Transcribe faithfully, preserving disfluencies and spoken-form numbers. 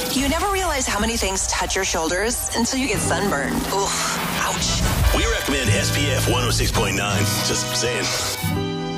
You never realize how many things touch your shoulders until you get sunburned. Oof, ouch. We recommend S P F one oh six point nine. Just saying.